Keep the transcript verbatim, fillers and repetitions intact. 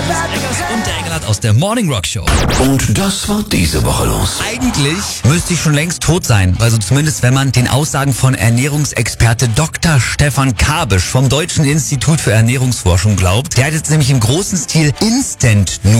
Und der Engelhardt aus der Morning Rock Show. Und das war diese Woche los. Eigentlich müsste ich schon längst tot sein. Also zumindest, wenn man den Aussagen von Ernährungsexperte Doktor Stefan Kabisch vom Deutschen Institut für Ernährungsforschung glaubt. Der hat jetzt nämlich im großen Stil Instant